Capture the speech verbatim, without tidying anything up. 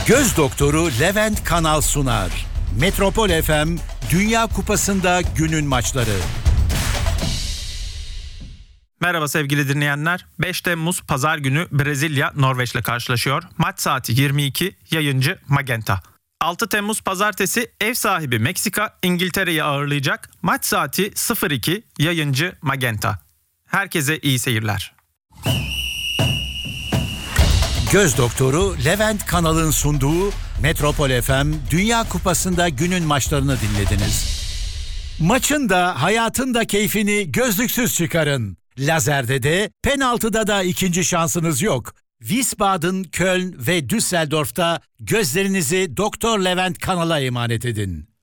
Göz doktoru Levent Kanal sunar. Metropol F M Dünya Kupası'nda günün maçları. Merhaba sevgili dinleyenler. beş Temmuz Pazar günü Brezilya Norveç'le karşılaşıyor. Maç saati yirmi iki, yayıncı Magenta. altı Temmuz Pazartesi ev sahibi Meksika İngiltere'yi ağırlayacak. Maç saati sıfır iki, yayıncı Magenta. Herkese iyi seyirler. Göz doktoru Levent Kanal'ın sunduğu Metropol F M Dünya Kupası'nda günün maçlarını dinlediniz. Maçın da hayatın da keyfini gözlüksüz çıkarın. Lazerde de penaltıda da ikinci şansınız yok. Wiesbaden, Köln ve Düsseldorf'ta gözlerinizi Doktor Levent Kanal'a emanet edin.